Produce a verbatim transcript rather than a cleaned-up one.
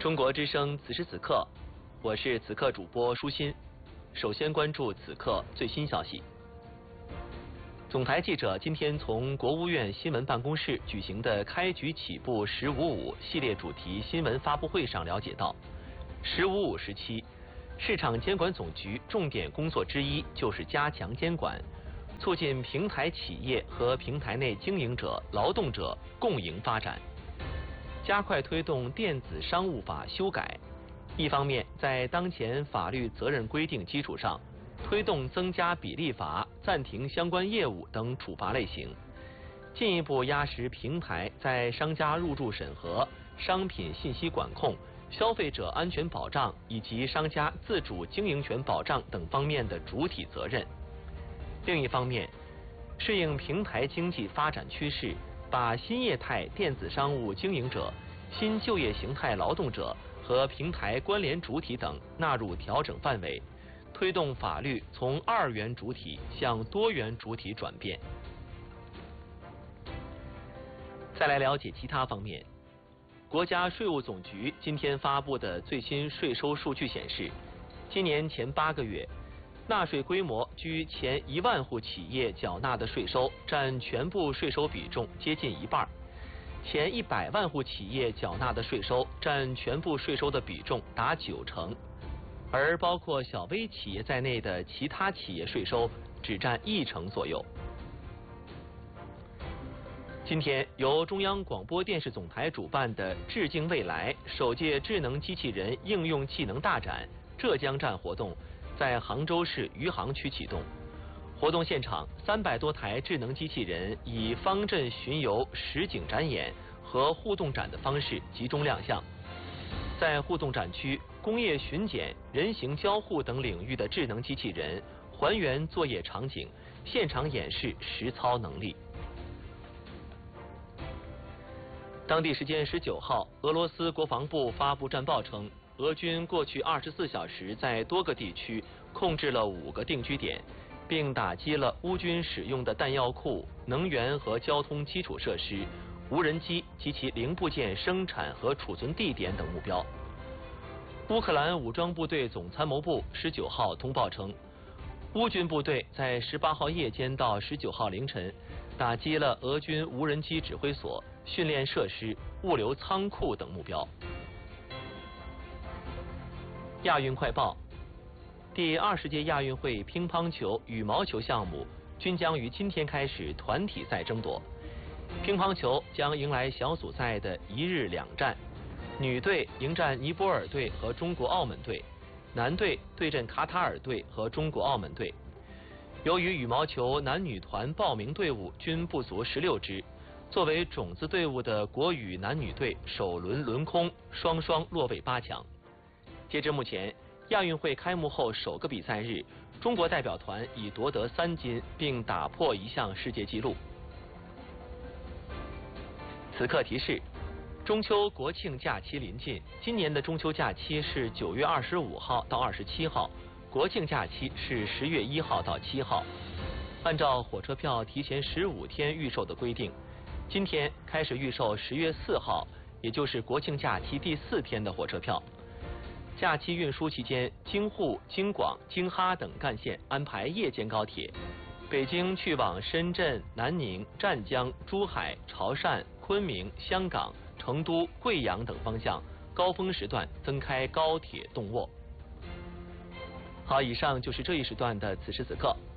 中国之声此时此刻，我是此刻主播舒心。首先关注此刻最新消息。总台记者今天从国务院新闻办公室举行的开局起步“十五五”系列主题新闻发布会上了解到，“十五五”时期，市场监管总局重点工作之一就是加强监管，促进平台企业和平台内经营者、劳动者共赢发展，加快推动电子商务法修改。一方面，在当前法律责任规定基础上，推动增加比例罚、暂停相关业务等处罚类型，进一步压实平台在商家入驻审核、商品信息管控、消费者安全保障以及商家自主经营权保障等方面的主体责任。另一方面，适应平台经济发展趋势，把新业态电子商务经营者、新就业形态劳动者和平台关联主体等纳入调整范围，推动法律从二元主体向多元主体转变。再来了解其他方面，国家税务总局今天发布的最新税收数据显示，今年前八个月，纳税规模居前一万户企业缴纳的税收占全部税收比重接近一半，前一百万户企业缴纳的税收占全部税收的比重达九成，而包括小微企业在内的其他企业税收只占一成左右。今天，由中央广播电视总台主办的“致敬未来”首届智能机器人应用技能大展浙江站活动在杭州市余杭区启动。活动现场，三百多台智能机器人以方阵巡游、实景展演和互动展的方式集中亮相。在互动展区，工业巡检、人行交互等领域的智能机器人还原作业场景，现场演示实操能力。当地时间十九号，俄罗斯国防部发布战报称，俄军过去二十四小时在多个地区控制了五个定居点，并打击了乌军使用的弹药库、能源和交通基础设施、无人机及其零部件生产和储存地点等目标。乌克兰武装部队总参谋部十九号通报称，乌军部队在十八号夜间到十九号凌晨打击了俄军无人机指挥所、训练设施、物流仓库等目标。亚运快报：第二十届亚运会乒乓球、羽毛球项目均将于今天开始团体赛争夺。乒乓球将迎来小组赛的一日两战，女队迎战尼泊尔队和中国澳门队，男队对阵卡塔尔队和中国澳门队。由于羽毛球男女团报名队伍均不足十六支，作为种子队伍的国羽男女队首轮轮空，双双落位八强。截至目前，亚运会开幕后首个比赛日，中国代表团已夺得三金，并打破一项世界纪录。此刻提示：中秋国庆假期临近，今年的中秋假期是九月二十五号到二十七号，国庆假期是十月一号到七号。按照火车票提前十五天预售的规定，今天开始预售十月四号，也就是国庆假期第四天的火车票。假期运输期间，京沪、京广、京哈等干线安排夜间高铁，北京去往深圳、南宁、湛江、珠海、潮汕、昆明、香港、成都、贵阳等方向高峰时段增开高铁动卧。好，以上就是这一时段的此时此刻。